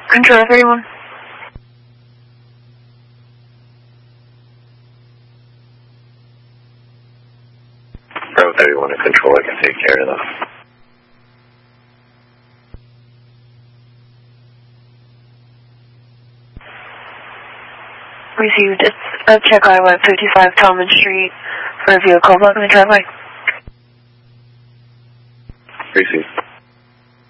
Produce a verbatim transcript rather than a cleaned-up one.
Control thirty-one. Bravo thirty-one to control, I can take care of that. Received. It's a check I one fifty-five Talman Street for a vehicle blocking the driveway. Received.